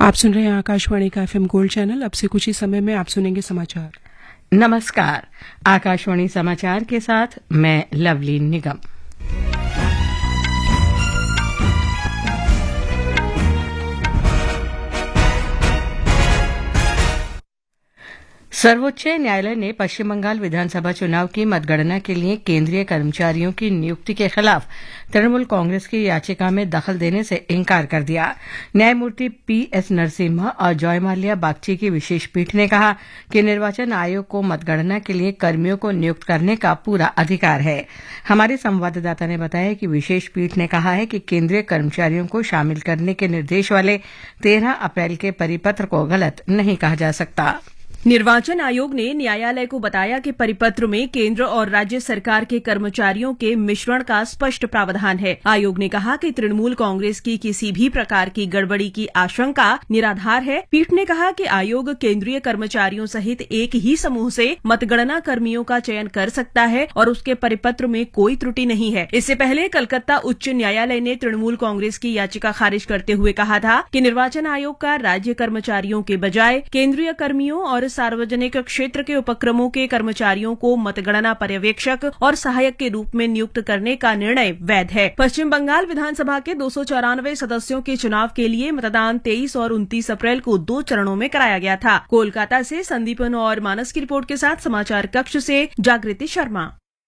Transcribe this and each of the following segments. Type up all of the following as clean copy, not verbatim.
आप सुन रहे हैं आकाशवाणी का एफएम गोल्ड चैनल। अब से कुछ ही समय में आप सुनेंगे समाचार। नमस्कार, आकाशवाणी समाचार के साथ मैं लवली निगम। सर्वोच्च न्यायालय ने पश्चिम बंगाल विधानसभा चुनाव की मतगणना के लिए केंद्रीय कर्मचारियों की नियुक्ति के खिलाफ तृणमूल कांग्रेस की याचिका में दखल देने से इंकार कर दिया। न्यायमूर्ति पीएस नरसिम्हा और जॉय माल्या बागची की विशेष पीठ ने कहा कि निर्वाचन आयोग को मतगणना के लिए कर्मियों को नियुक्त करने का पूरा अधिकार है। हमारे संवाददाता ने बताया कि विशेष पीठ ने कहा है कि केंद्रीय कर्मचारियों को शामिल करने के निर्देश वाले 13 अप्रैल के परिपत्र को गलत नहीं कहा जा सकता। निर्वाचन आयोग ने न्यायालय को बताया कि परिपत्र में केंद्र और राज्य सरकार के कर्मचारियों के मिश्रण का स्पष्ट प्रावधान है। आयोग ने कहा कि तृणमूल कांग्रेस की किसी भी प्रकार की गड़बड़ी की आशंका निराधार है। पीठ ने कहा कि आयोग केंद्रीय कर्मचारियों सहित एक ही समूह से मतगणना कर्मियों का चयन कर सकता है और उसके परिपत्र में कोई त्रुटि नहीं है। इससे पहले कलकत्ता उच्च न्यायालय ने तृणमूल कांग्रेस की याचिका खारिज करते हुए कहा था कि निर्वाचन आयोग का राज्य कर्मचारियों के बजाय केंद्रीय कर्मियों और सार्वजनिक क्षेत्र के उपक्रमों के कर्मचारियों को मतगणना पर्यवेक्षक और सहायक के रूप में नियुक्त करने का निर्णय वैध है। पश्चिम बंगाल विधानसभा के 294 सदस्यों के चुनाव के लिए मतदान 23 और 29 अप्रैल को 2 चरणों में कराया गया था। कोलकाता से संदीपन और मानस की रिपोर्ट के साथ समाचार कक्ष से जागृति शर्मा।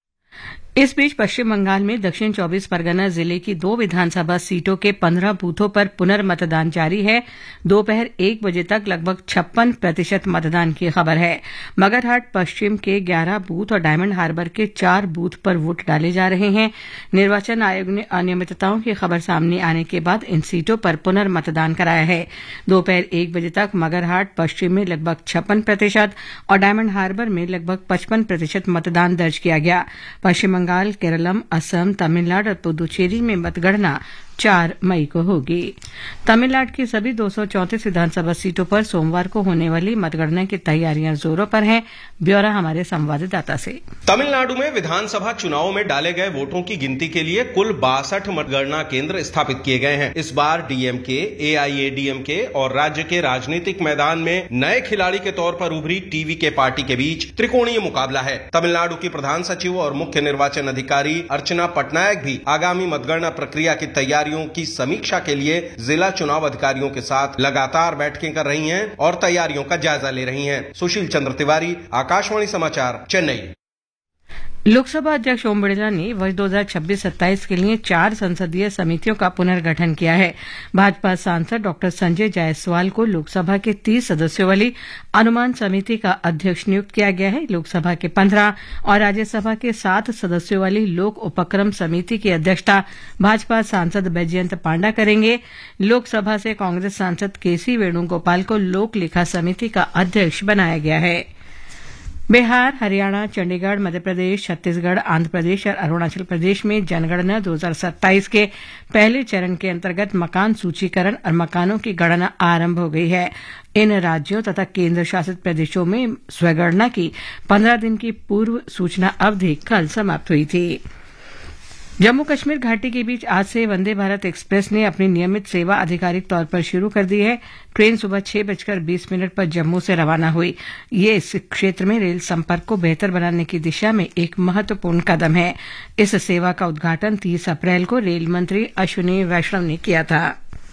इस बीच पश्चिम बंगाल में दक्षिण 24 परगना जिले की 2 विधानसभा सीटों के 15 बूथों पर पुनर्मतदान जारी है। दोपहर 1 बजे तक लगभग 56% मतदान की खबर है। मगरहाट पश्चिम के 11 बूथ और डायमंड हार्बर के 4 बूथ पर वोट डाले जा रहे हैं। निर्वाचन आयोग ने अनियमितताओं की खबर सामने आने के बाद इन सीटों पर पुनर्मतदान कराया है। दोपहर 1 बजे तक मगरहाट पश्चिम में लगभग 56% और डायमंड हार्बर में लगभग 55% मतदान दर्ज किया गया। पश्चिम बंगाल, केरलम, असम, तमिलनाडु और पुदुचेरी में मतगणना 4 मई को होगी। तमिलनाडु की सभी 234 विधानसभा सीटों पर सोमवार को होने वाली मतगणना की तैयारियां जोरों पर हैं। ब्यौरा हमारे संवाददाता से। तमिलनाडु में विधानसभा चुनावों में डाले गए वोटों की गिनती के लिए कुल 62 मतगणना केंद्र स्थापित किए गए हैं। इस बार डीएमके, एआईएडीएमके और राज्य के राजनीतिक मैदान में नए खिलाड़ी के तौर पर उभरी टीवीके पार्टी के बीच त्रिकोणीय मुकाबला है। तमिलनाडु की प्रधान सचिव और मुख्य निर्वाचन अधिकारी अर्चना पटनायक भी आगामी मतगणना प्रक्रिया की तैयारियों की समीक्षा के लिए जिला चुनाव अधिकारियों के साथ लगातार बैठकें कर रही हैं और तैयारियों का जायजा ले रही हैं। सुशील चंद्र तिवारी, आकाशवाणी समाचार, चेन्नई। लोकसभा अध्यक्ष ओम बिड़ला ने वर्ष 2026-27 के लिए 4 संसदीय समितियों का पुनर्गठन किया है। भाजपा सांसद डॉ संजय जायसवाल को लोकसभा के 30 सदस्यों वाली अनुमान समिति का अध्यक्ष नियुक्त किया गया है। लोकसभा के 15 और राज्यसभा के 7 सदस्यों वाली लोक उपक्रम समिति की अध्यक्षता भाजपा सांसद बैजयंत पांडा करेंगे। लोकसभा से कांग्रेस सांसद केसी वेणुगोपाल को लोक लेखा समिति का अध्यक्ष बनाया गया है। बिहार, हरियाणा, चंडीगढ़, मध्य प्रदेश, छत्तीसगढ़, आंध्र प्रदेश और अरुणाचल प्रदेश में जनगणना 2027 के पहले चरण के अंतर्गत मकान सूचीकरण और मकानों की गणना आरंभ हो गई है। इन राज्यों तथा केंद्र शासित प्रदेशों में स्वगणना की 15 दिन की पूर्व सूचना अवधि कल समाप्त हुई थी। जम्मू कश्मीर घाटी के बीच आज से वंदे भारत एक्सप्रेस ने अपनी नियमित सेवा आधिकारिक तौर पर शुरू कर दी है। ट्रेन सुबह 6:20 पर जम्मू से रवाना हुई। ये इस क्षेत्र में रेल संपर्क को बेहतर बनाने की दिशा में एक महत्वपूर्ण कदम है। इस सेवा का उद्घाटन 30 अप्रैल को रेल मंत्री अश्विनी वैष्णव ने किया था।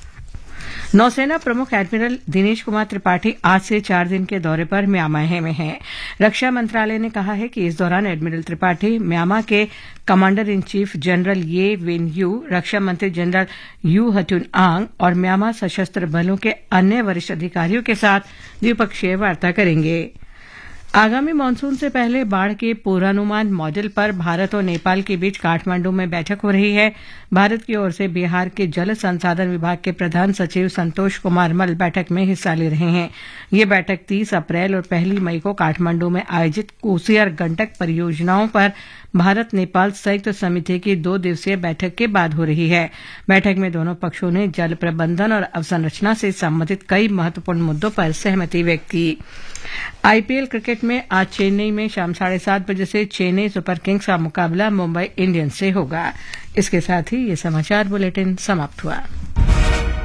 नौसेना प्रमुख एडमिरल दिनेश कुमार त्रिपाठी आज से 4 दिन के दौरे पर म्यांमार में हैं। रक्षा मंत्रालय ने कहा है कि इस दौरान एडमिरल त्रिपाठी म्यांमार के कमांडर इन चीफ जनरल ये विन यू, रक्षा मंत्री जनरल यू हटुन आंग और म्यांमार सशस्त्र बलों के अन्य वरिष्ठ अधिकारियों के साथ द्विपक्षीय वार्ता करेंगे। आगामी मानसून से पहले बाढ़ के पूर्वानुमान मॉडल पर भारत और नेपाल के बीच काठमांडू में बैठक हो रही है। भारत की ओर से बिहार के जल संसाधन विभाग के प्रधान सचिव संतोष कुमार मल बैठक में हिस्सा ले रहे हैं। ये बैठक 30 अप्रैल और 1 मई को काठमांडू में आयोजित कोसी और गंडक परियोजनाओं पर भारत नेपाल संयुक्त समिति की 2 दिवसीय बैठक के बाद हो रही है। बैठक में दोनों पक्षों ने जल प्रबंधन और अवसंरचना से संबंधित कई महत्वपूर्ण मुद्दों पर सहमति व्यक्त की। आईपीएल क्रिकेट में आज चेन्नई में शाम 7:30 बजे से चेन्नई सुपर किंग्स का मुकाबला मुंबई इंडियंस से होगा। इसके साथ ही ये समाचार बुलेटिन समाप्त हुआ।